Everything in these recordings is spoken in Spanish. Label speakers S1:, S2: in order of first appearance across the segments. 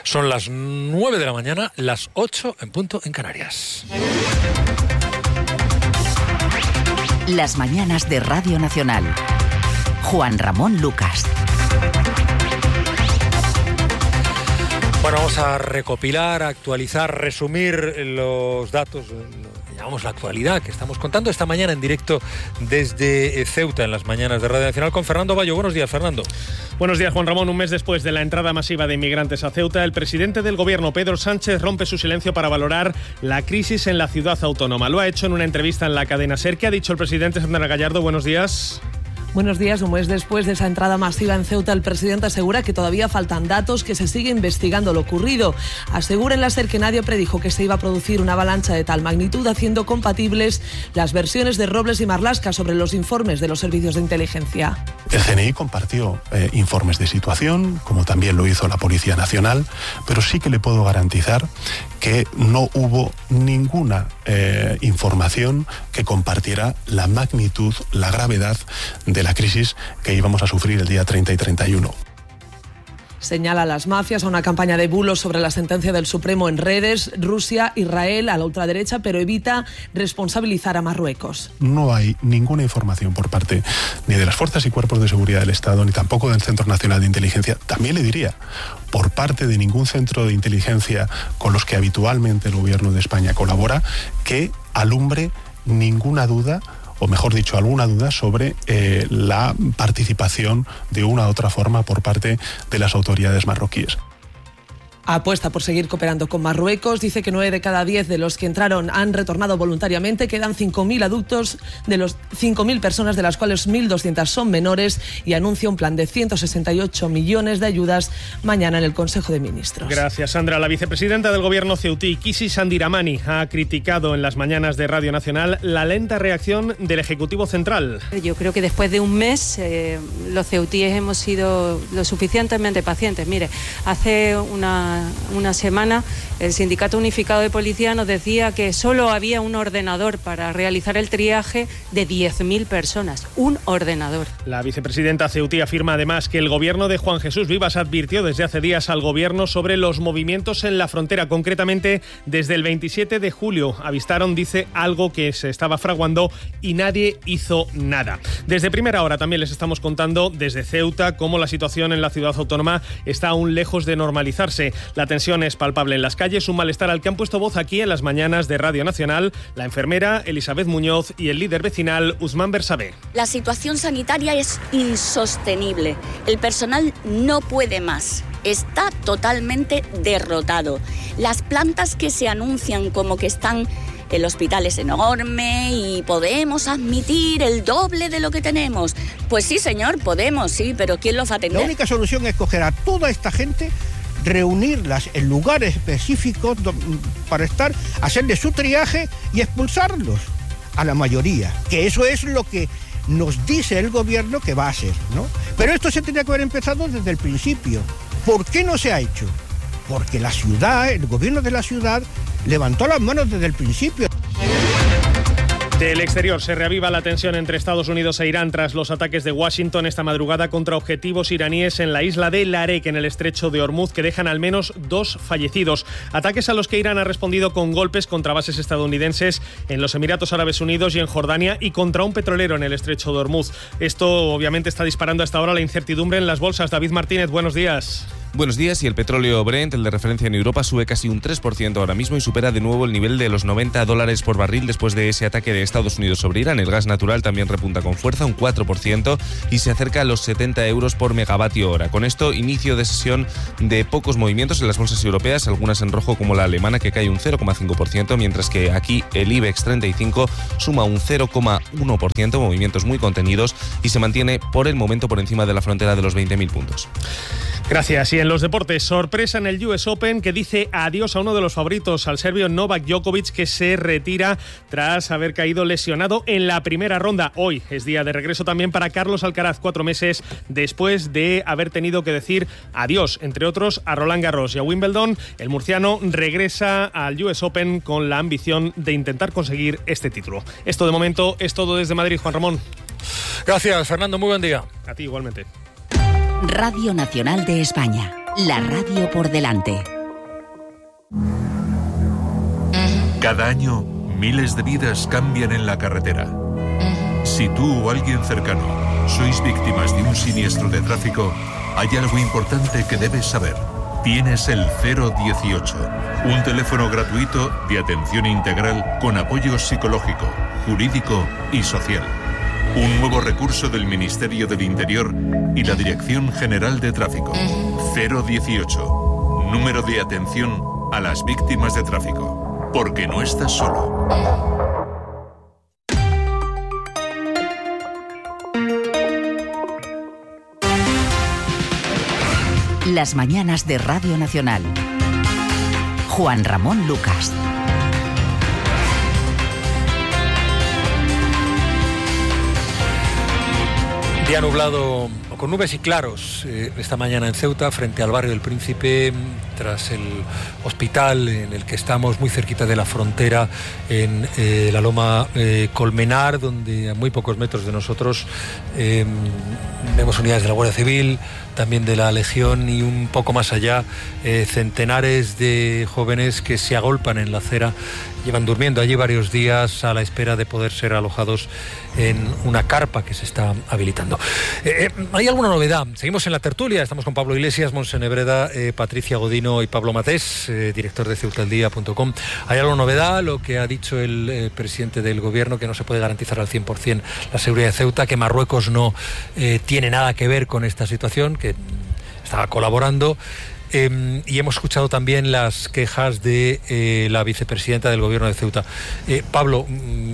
S1: Son las 9 de la mañana, las 8 en punto en Canarias.
S2: Las mañanas de Radio Nacional. Juan Ramón Lucas.
S1: Bueno, vamos a recopilar, actualizar, resumir los datos, llamamos la actualidad que estamos contando esta mañana en directo desde Ceuta en las mañanas de Radio Nacional con Fernando Bayo. Buenos días, Fernando.
S3: Buenos días, Juan Ramón. Un mes después de la entrada masiva de inmigrantes a Ceuta, el presidente del gobierno, Pedro Sánchez, rompe su silencio para valorar la crisis en la ciudad autónoma. Lo ha hecho en una entrevista en la cadena SER. ¿Qué ha dicho el presidente? Sandra Gallardo, buenos días.
S4: Buenos días. Un mes después de esa entrada masiva en Ceuta, el presidente asegura que todavía faltan datos, que se sigue investigando lo ocurrido. Asegura en la SER que nadie predijo que se iba a producir una avalancha de tal magnitud, haciendo compatibles las versiones de Robles y Marlaska sobre los informes de los servicios de inteligencia.
S5: El CNI compartió informes de situación, como también lo hizo la Policía Nacional, pero sí que le puedo garantizar que no hubo ninguna información que compartiera la magnitud, la gravedad de la crisis que íbamos a sufrir el día 30 y 31.
S4: Señala a las mafias, a una campaña de bulos sobre la sentencia del Supremo en redes, Rusia, Israel, a la ultraderecha, pero evita responsabilizar a Marruecos.
S5: No hay ninguna información por parte ni de las fuerzas y cuerpos de seguridad del Estado, ni tampoco del Centro Nacional de Inteligencia. También le diría, por parte de ningún centro de inteligencia con los que habitualmente el gobierno de España colabora, que alumbre ninguna duda, o mejor dicho, alguna duda sobre la participación de una u otra forma por parte de las autoridades marroquíes.
S4: Apuesta por seguir cooperando con Marruecos. Dice que 9 de cada 10 de los que entraron han retornado voluntariamente. Quedan 5.000 adultos de los 5.000 personas, de las cuales 1.200 son menores, y anuncia un plan de 168 millones de ayudas mañana en el Consejo de Ministros.
S3: Gracias, Sandra. La vicepresidenta del gobierno ceutí, Kisi Sandiramani, ha criticado en las mañanas de Radio Nacional la lenta reacción del Ejecutivo Central.
S6: Yo creo que después de un mes los ceutíes hemos sido lo suficientemente pacientes. Mire, hace una semana el Sindicato Unificado de Policía nos decía que solo había un ordenador para realizar el triaje de 10.000 personas. Un ordenador.
S3: La vicepresidenta ceutí afirma además que el gobierno de Juan Jesús Vivas advirtió desde hace días al gobierno sobre los movimientos en la frontera. Concretamente, desde el 27 de julio avistaron, dice, algo que se estaba fraguando y nadie hizo nada. Desde primera hora también les estamos contando desde Ceuta cómo la situación en la ciudad autónoma está aún lejos de normalizarse. La tensión es palpable en las calles, un malestar al que han puesto voz aquí en las mañanas de Radio Nacional la enfermera Elizabeth Muñoz y el líder vecinal Usman Bersabé.
S7: La situación sanitaria es insostenible. El personal no puede más. Está totalmente derrotado. Las plantas que se anuncian como que están... El hospital es enorme y podemos admitir el doble de lo que tenemos. Pues sí, señor, podemos, sí, pero ¿quién los va a atender?
S8: La única solución es coger a toda esta gente, reunirlas en lugares específicos para hacerle su triaje y expulsarlos a la mayoría. Que eso es lo que nos dice el gobierno que va a hacer, ¿no? Pero esto se tenía que haber empezado desde el principio. ¿Por qué no se ha hecho? Porque la ciudad, el gobierno de la ciudad, levantó las manos desde el principio.
S3: Del exterior se reaviva la tensión entre Estados Unidos e Irán tras los ataques de Washington esta madrugada contra objetivos iraníes en la isla de Larek, en el estrecho de Hormuz, que dejan al menos 2 fallecidos. Ataques a los que Irán ha respondido con golpes contra bases estadounidenses en los Emiratos Árabes Unidos y en Jordania, y contra un petrolero en el estrecho de Hormuz. Esto obviamente está disparando hasta ahora la incertidumbre en las bolsas. David Martínez, buenos días.
S9: Buenos días. Y el petróleo Brent, el de referencia en Europa, sube casi un 3% ahora mismo y supera de nuevo el nivel de los $90 por barril después de ese ataque de Estados Unidos sobre Irán. El gas natural también repunta con fuerza, un 4%, y se acerca a los 70 euros por megavatio hora. Con esto, inicio de sesión de pocos movimientos en las bolsas europeas, algunas en rojo como la alemana, que cae un 0,5%, mientras que aquí el IBEX 35 suma un 0,1%, movimientos muy contenidos, y se mantiene por el momento por encima de la frontera de los 20.000 puntos.
S3: Gracias. Y en los deportes, sorpresa en el US Open, que dice adiós a uno de los favoritos, al serbio Novak Djokovic, que se retira tras haber caído lesionado en la primera ronda. Hoy es día de regreso también para Carlos Alcaraz, 4 meses después de haber tenido que decir adiós, entre otros, a Roland Garros y a Wimbledon. El murciano regresa al US Open con la ambición de intentar conseguir este título. Esto de momento es todo desde Madrid, Juan Ramón.
S1: Gracias, Fernando, muy buen día.
S3: A ti igualmente.
S2: Radio Nacional de España, la radio por delante.
S10: Cada año, miles de vidas cambian en la carretera. Si tú o alguien cercano sois víctimas de un siniestro de tráfico, hay algo importante que debes saber. Tienes el 018, un teléfono gratuito de atención integral con apoyo psicológico, jurídico y social. Un nuevo recurso del Ministerio del Interior y la Dirección General de Tráfico. 018, número de atención a las víctimas de tráfico. Porque no estás solo.
S2: Las mañanas de Radio Nacional. Juan Ramón Lucas.
S1: Día nublado con nubes y claros esta mañana en Ceuta, frente al barrio del Príncipe, tras el hospital en el que estamos, muy cerquita de la frontera, en la Loma Colmenar, donde a muy pocos metros de nosotros vemos unidades de la Guardia Civil, también de la Legión, y un poco más allá centenares de jóvenes que se agolpan en la acera. Llevan durmiendo allí varios días a la espera de poder ser alojados en una carpa que se está habilitando. ¿Hay alguna novedad? Seguimos en la tertulia, estamos con Pablo Iglesias, Monse Nebreda, Patricia Godino y Pablo Matés, director de ceutaeldia.com. ¿Hay alguna novedad? Lo que ha dicho el presidente del gobierno, que no se puede garantizar al 100% la seguridad de Ceuta, que Marruecos no tiene nada que ver con esta situación, que estaba colaborando. Y hemos escuchado también las quejas de la vicepresidenta del gobierno de Ceuta. Pablo,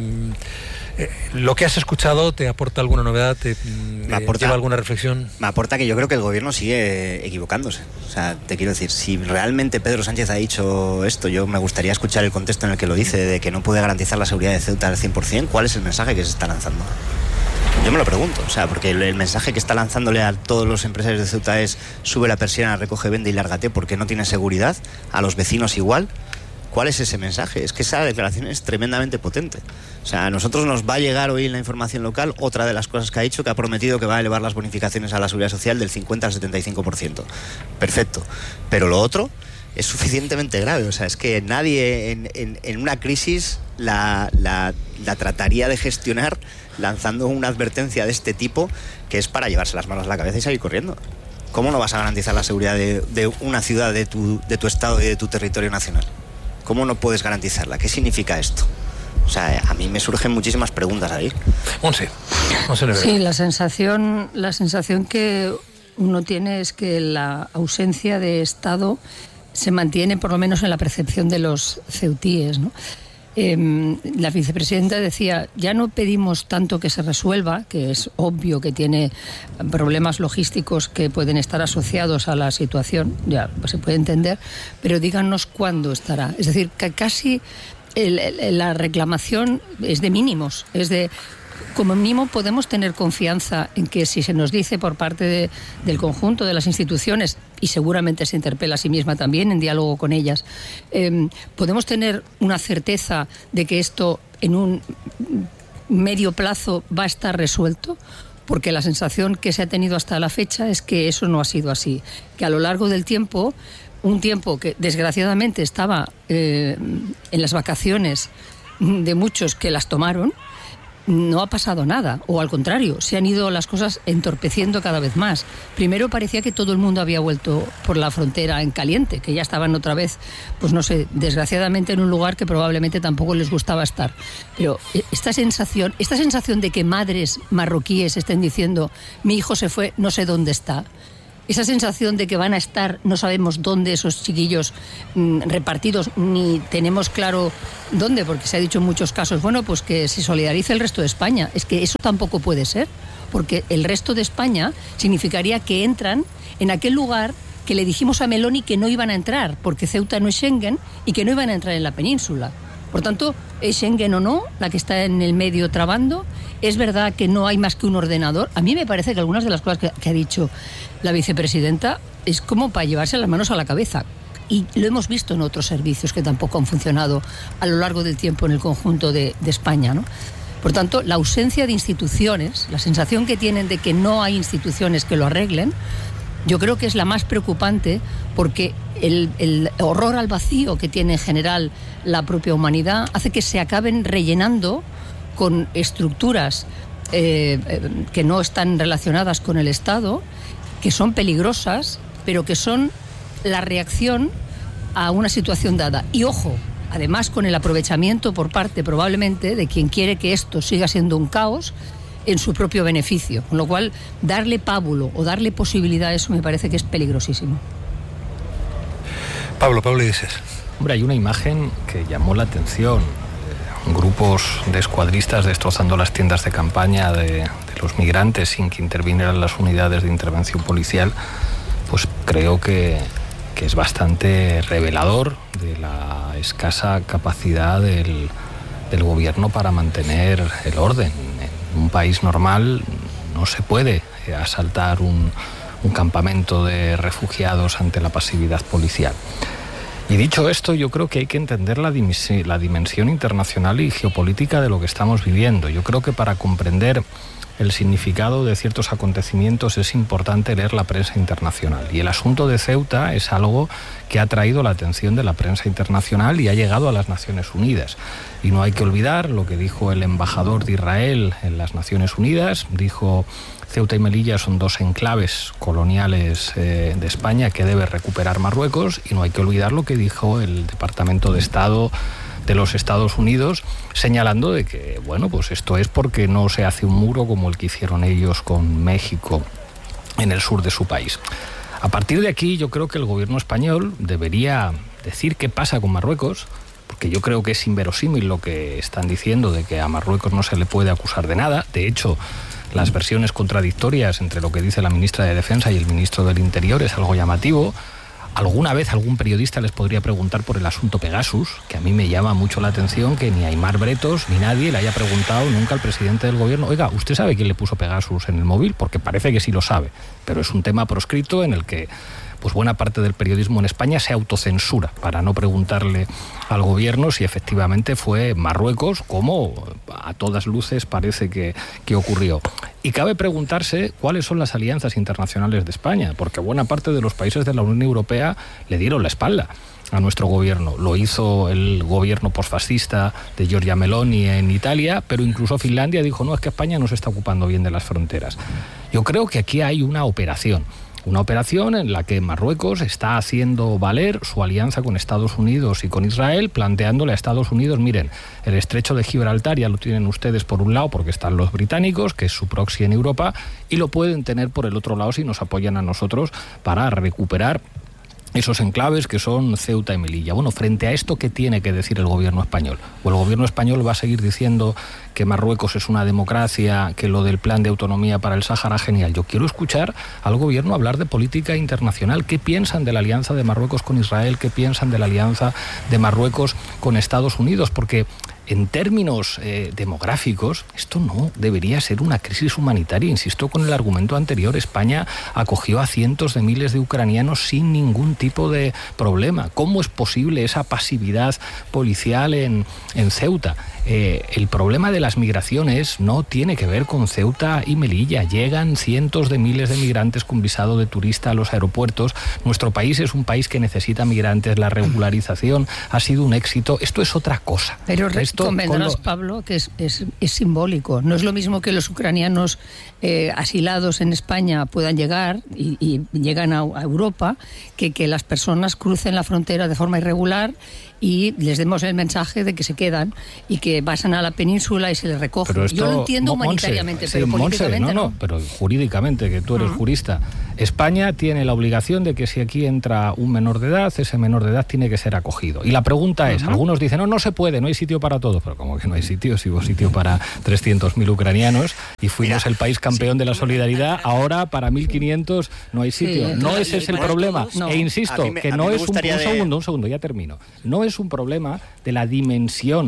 S1: ¿lo que has escuchado te aporta alguna novedad? ¿Lleva alguna reflexión?
S11: Me aporta que yo creo que el gobierno sigue equivocándose. O sea, te quiero decir, si realmente Pedro Sánchez ha dicho esto, yo me gustaría escuchar el contexto en el que lo dice, de que no puede garantizar la seguridad de Ceuta al 100%. ¿Cuál es el mensaje que se está lanzando? Yo me lo pregunto, o sea, porque el mensaje que está lanzándole a todos los empresarios de Ceuta es: sube la persiana, recoge, vende y lárgate porque no tienes seguridad, a los vecinos igual. ¿Cuál es ese mensaje? Es que esa declaración es tremendamente potente. O sea, a nosotros nos va a llegar hoy en la información local otra de las cosas que ha dicho, que ha prometido que va a elevar las bonificaciones a la seguridad social del 50 al 75%. Perfecto. Pero lo otro es suficientemente grave. O sea, es que nadie en una crisis la trataría de gestionar lanzando una advertencia de este tipo, que es para llevarse las manos a la cabeza y seguir corriendo. ¿Cómo no vas a garantizar la seguridad de una ciudad, de tu estado y de tu territorio nacional? ¿Cómo no puedes garantizarla? ¿Qué significa esto? O sea, a mí me surgen muchísimas preguntas ahí.
S1: Monse.
S12: Sí, la sensación que uno tiene es que la ausencia de Estado se mantiene, por lo menos en la percepción de los ceutíes, ¿no? La vicepresidenta decía: ya no pedimos tanto que se resuelva, que es obvio que tiene problemas logísticos que pueden estar asociados a la situación, ya pues se puede entender, pero díganos cuándo estará. Es decir, que casi la reclamación es de mínimos, es de: como mínimo podemos tener confianza en que si se nos dice por parte del conjunto de las instituciones, y seguramente se interpela a sí misma también en diálogo con ellas, podemos tener una certeza de que esto en un medio plazo va a estar resuelto, porque la sensación que se ha tenido hasta la fecha es que eso no ha sido así, que a lo largo del tiempo, un tiempo que desgraciadamente estaba en las vacaciones de muchos que las tomaron, no ha pasado nada, o al contrario, se han ido las cosas entorpeciendo cada vez más. Primero parecía que todo el mundo había vuelto por la frontera en caliente, que ya estaban otra vez, pues no sé, desgraciadamente en un lugar que probablemente tampoco les gustaba estar. Pero esta sensación de que madres marroquíes estén diciendo: mi hijo se fue, no sé dónde está. Esa sensación de que van a estar, no sabemos dónde esos chiquillos repartidos, ni tenemos claro dónde, porque se ha dicho en muchos casos, bueno, pues que se solidarice el resto de España. Es que eso tampoco puede ser, porque el resto de España significaría que entran en aquel lugar que le dijimos a Meloni que no iban a entrar, porque Ceuta no es Schengen y que no iban a entrar en la península. Por tanto, es Schengen o no la que está en el medio trabando. Es verdad que no hay más que un ordenador. A mí me parece que algunas de las cosas que ha dicho la vicepresidenta es como para llevarse las manos a la cabeza. Y lo hemos visto en otros servicios que tampoco han funcionado a lo largo del tiempo en el conjunto de España, ¿no? Por tanto, la ausencia de instituciones, la sensación que tienen de que no hay instituciones que lo arreglen, yo creo que es la más preocupante, porque el horror al vacío que tiene en general la propia humanidad hace que se acaben rellenando con estructuras que no están relacionadas con el Estado, que son peligrosas, pero que son la reacción a una situación dada. Y ojo, además con el aprovechamiento por parte probablemente de quien quiere que esto siga siendo un caos en su propio beneficio. Con lo cual, darle pábulo o darle posibilidad a eso me parece que es peligrosísimo.
S1: Pablo dices.
S13: Hombre, hay una imagen que llamó la atención. Grupos de escuadristas destrozando las tiendas de campaña de los migrantes sin que intervinieran las unidades de intervención policial. Pues creo que es bastante revelador de la escasa capacidad del gobierno para mantener el orden. En un país normal no se puede asaltar un campamento de refugiados ante la pasividad policial. Y dicho esto, yo creo que hay que entender la dimensión internacional y geopolítica de lo que estamos viviendo. Yo creo que para comprender el significado de ciertos acontecimientos es importante leer la prensa internacional. Y el asunto de Ceuta es algo que ha traído la atención de la prensa internacional y ha llegado a las Naciones Unidas. Y no hay que olvidar lo que dijo el embajador de Israel en las Naciones Unidas. Dijo: Ceuta y Melilla son dos enclaves coloniales de España que debe recuperar Marruecos. Y no hay que olvidar lo que dijo el Departamento de Estado de los Estados Unidos, señalando de que, bueno, pues esto es porque no se hace un muro como el que hicieron ellos con México en el sur de su país. A partir de aquí, yo creo que el gobierno español debería decir qué pasa con Marruecos, porque yo creo que es inverosímil lo que están diciendo de que a Marruecos no se le puede acusar de nada. De hecho, las versiones contradictorias entre lo que dice la ministra de Defensa y el ministro del Interior es algo llamativo. Alguna vez algún periodista les podría preguntar por el asunto Pegasus, que a mí me llama mucho la atención que ni Aimar Bretos ni nadie le haya preguntado nunca al presidente del gobierno: oiga, ¿usted sabe quién le puso Pegasus en el móvil? Porque parece que sí lo sabe, pero es un tema proscrito en el que pues buena parte del periodismo en España se autocensura para no preguntarle al gobierno si efectivamente fue Marruecos, como a todas luces parece que ocurrió. Y cabe preguntarse cuáles son las alianzas internacionales de España, porque buena parte de los países de la Unión Europea le dieron la espalda a nuestro gobierno. Lo hizo el gobierno posfascista de Giorgia Meloni en Italia, pero incluso Finlandia dijo: no, es que España no se está ocupando bien de las fronteras. Yo creo que aquí hay una operación en la que Marruecos está haciendo valer su alianza con Estados Unidos y con Israel, planteándole a Estados Unidos: miren, el estrecho de Gibraltar ya lo tienen ustedes por un lado porque están los británicos, que es su proxy en Europa, y lo pueden tener por el otro lado si nos apoyan a nosotros para recuperar esos enclaves que son Ceuta y Melilla. Bueno, frente a esto, ¿qué tiene que decir el gobierno español? ¿O el gobierno español va a seguir diciendo que Marruecos es una democracia, que lo del plan de autonomía para el Sáhara genial? Yo quiero escuchar al gobierno hablar de política internacional. ¿Qué piensan de la alianza de Marruecos con Israel? ¿Qué piensan de la alianza de Marruecos con Estados Unidos? Porque en términos demográficos, esto no debería ser una crisis humanitaria. Insisto con el argumento anterior: España acogió a cientos de miles de ucranianos sin ningún tipo de problema. ¿Cómo es posible esa pasividad policial en Ceuta? El problema de las migraciones no tiene que ver con Ceuta y Melilla. Llegan cientos de miles de migrantes con visado de turista a los aeropuertos. Nuestro país es un país que necesita migrantes. La regularización ha sido un éxito. Esto es otra cosa.
S12: Pero convendrás, Pablo, que es simbólico. No es lo mismo que los ucranianos asilados en España puedan llegar y llegan a Europa, que las personas crucen la frontera de forma irregular y les demos el mensaje de que se quedan y que pasan a la península y se les recogen.
S13: Pero esto,
S12: yo lo entiendo humanitariamente, pero políticamente
S13: no. Pero jurídicamente, que tú eres jurista. España tiene la obligación de que si aquí entra un menor de edad, ese menor de edad tiene que ser acogido. Y la pregunta es, algunos dicen: no se puede, no hay sitio para todos. Pero como que no hay sitio, si hubo sitio para 300.000 ucranianos y fuimos el país campeón de la solidaridad, ahora para 1.500 no hay sitio. Sí, no ese es el problema. No. E insisto, que no es un segundo, ya termino. No es un problema de la dimensión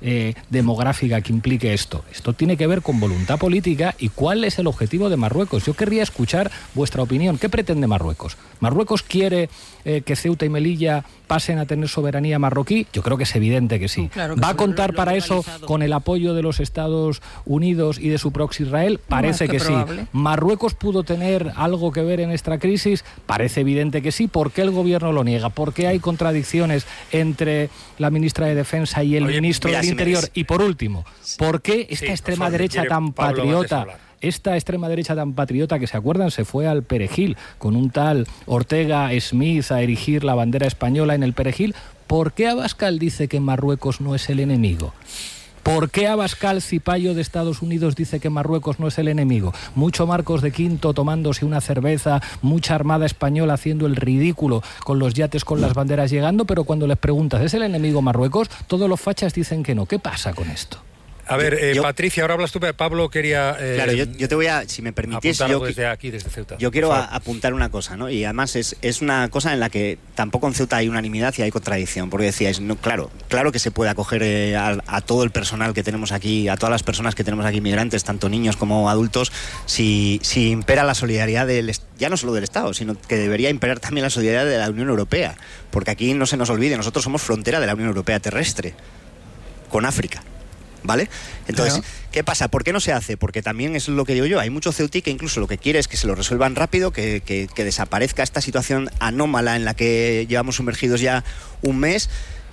S13: demográfica que implique esto. Esto tiene que ver con voluntad política y cuál es el objetivo de Marruecos. Yo querría escuchar vuestra opinión. ¿Qué pretende Marruecos? ¿Marruecos quiere que Ceuta y Melilla pasen a tener soberanía marroquí? Yo creo que es evidente que sí. Claro que ¿va a contar para eso con el apoyo de los Estados Unidos y de su proxy Israel? Parece que sí. ¿Marruecos pudo tener algo que ver en esta crisis? Parece evidente que sí. ¿Por qué el gobierno lo niega? ¿Por qué hay contradicciones entre la ministra de Defensa y el ministro del Interior? Y por último, ¿por qué esta extrema derecha tan patriota? Esta extrema derecha tan patriota que, ¿se acuerdan?, se fue al Perejil con un tal Ortega Smith a erigir la bandera española en el Perejil. ¿Por qué Abascal dice que Marruecos no es el enemigo? ¿Por qué Abascal, cipayo de Estados Unidos, dice que Marruecos no es el enemigo? Mucho Marcos de Quinto tomándose una cerveza, mucha armada española haciendo el ridículo con los yates con las banderas llegando, pero cuando les preguntas, ¿es el enemigo Marruecos?, todos los fachas dicen que no. ¿Qué pasa con esto?
S1: A ver, Patricia, ahora hablas tú, pero Pablo quería...
S11: claro, yo te voy a, si me permitís...
S1: desde Ceuta.
S11: Yo quiero apuntar una cosa, ¿no? Y además es una cosa en la que tampoco en Ceuta hay unanimidad y hay contradicción, porque decíais, no, claro que se puede acoger a todo el personal que tenemos aquí, a todas las personas que tenemos aquí, migrantes, tanto niños como adultos, si impera la solidaridad ya no solo del Estado, sino que debería imperar también la solidaridad de la Unión Europea, porque aquí no se nos olvide, nosotros somos frontera de la Unión Europea terrestre, con África. ¿Vale? Entonces, ¿qué pasa? ¿Por qué no se hace? Porque también es lo que digo yo, hay mucho ceutí que incluso lo que quiere es que se lo resuelvan rápido, que desaparezca esta situación anómala en la que llevamos sumergidos ya un mes,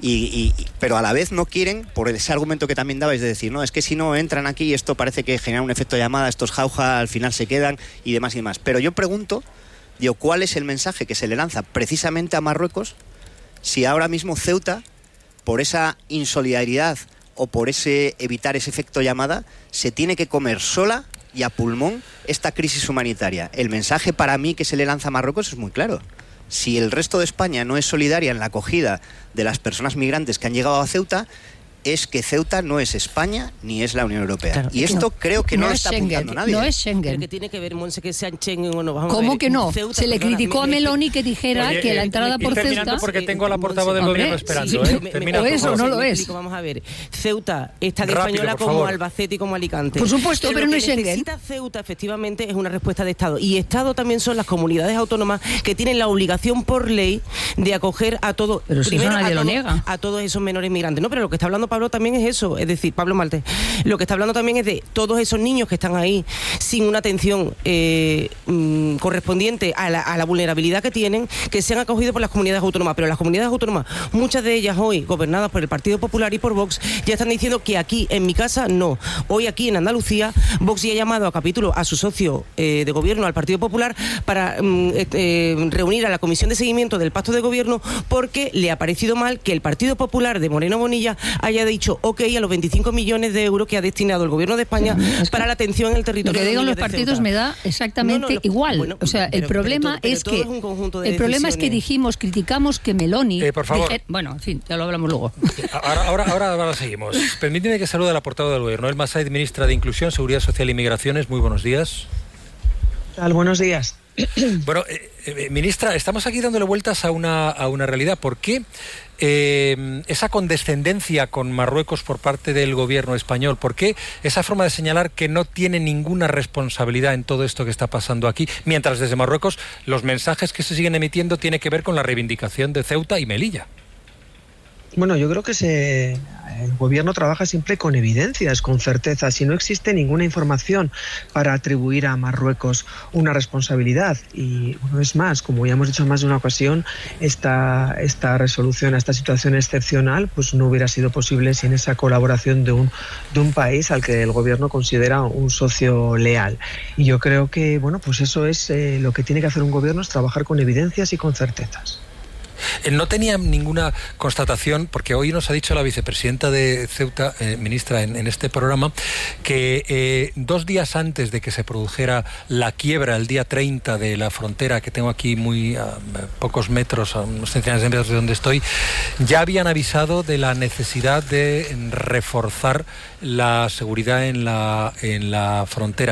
S11: pero a la vez no quieren, por ese argumento que también dabais de decir, no, es que si no entran aquí esto parece que genera un efecto de llamada, estos jauja al final se quedan y demás y demás. Pero yo pregunto, digo, ¿cuál es el mensaje que se le lanza precisamente a Marruecos si ahora mismo Ceuta, por esa insolidaridad o por evitar ese efecto llamada, se tiene que comer sola y a pulmón esta crisis humanitaria? El mensaje para mí que se le lanza a Marruecos es muy claro. Si el resto de España no es solidaria en la acogida de las personas migrantes que han llegado a Ceuta, es que Ceuta no es España ni es la Unión Europea. Claro, y esto creo que no lo está apuntando nadie.
S14: No es Schengen. ¿Qué tiene que ver, Monse, que sean Schengen o no? Vamos
S12: ¿Cómo
S14: a ver.
S12: que no?
S14: Ceuta,
S12: se le criticó a Meloni que dijera que la entrada por Ceuta...
S1: porque tengo a la portavoz del gobierno esperando.
S12: O eso no lo es.
S14: Vamos a ver. Ceuta es tan española como Albacete y como Alicante.
S12: Por supuesto, pero no es Schengen.
S14: Lo que necesita Ceuta, efectivamente, es una respuesta de Estado. Y Estado también son las comunidades autónomas que tienen la obligación por ley de acoger a todos...
S12: Pero si eso nadie lo niega.
S14: A todos esos menores migrantes. No, pero lo que está hablando Pablo también es eso. Es decir, Pablo Malte, lo que está hablando también es de todos esos niños que están ahí sin una atención correspondiente a la vulnerabilidad que tienen, que se han acogido por las comunidades autónomas. Pero las comunidades autónomas, muchas de ellas hoy gobernadas por el Partido Popular y por Vox, ya están diciendo que aquí, en mi casa, no. Hoy aquí en Andalucía, Vox ya ha llamado a capítulo a su socio de gobierno, al Partido Popular, para reunir a la Comisión de Seguimiento del Pacto de Gobierno, porque le ha parecido mal que el Partido Popular de Moreno Bonilla haya dicho ok a los 25 millones de euros que ha destinado el Gobierno de España para la atención en el territorio.
S12: Lo que digan los partidos me da exactamente igual. Bueno, o sea, el problema es que el problema es que dijimos, criticamos que Meloni...
S1: por favor.
S12: Bueno, en fin, ya lo hablamos luego.
S1: Ahora seguimos. Permíteme que salude a la portavoz del Gobierno, Elma Said, ministra de Inclusión, Seguridad Social y Migraciones. Muy buenos días.
S15: ¿Qué tal? Buenos días.
S1: Bueno, ministra, estamos aquí dándole vueltas a una realidad. ¿Por qué esa condescendencia con Marruecos por parte del gobierno español? ¿Por qué esa forma de señalar que no tiene ninguna responsabilidad en todo esto que está pasando aquí? Mientras desde Marruecos los mensajes que se siguen emitiendo tienen que ver con la reivindicación de Ceuta y Melilla.
S15: Bueno, yo creo que el gobierno trabaja siempre con evidencias, con certeza. Si no existe ninguna información para atribuir a Marruecos una responsabilidad, y bueno, es más, como ya hemos dicho en más de una ocasión, esta resolución a esta situación excepcional pues no hubiera sido posible sin esa colaboración de un país al que el gobierno considera un socio leal. Y yo creo que bueno, pues eso es lo que tiene que hacer un gobierno, es trabajar con evidencias y con certezas.
S1: No tenía ninguna constatación, porque hoy nos ha dicho la vicepresidenta de Ceuta, ministra, en este programa, que 2 días antes de que se produjera la quiebra, el día 30 de la frontera, que tengo aquí muy a pocos metros, a unos centenares de metros de donde estoy, ya habían avisado de la necesidad de reforzar la seguridad en la frontera.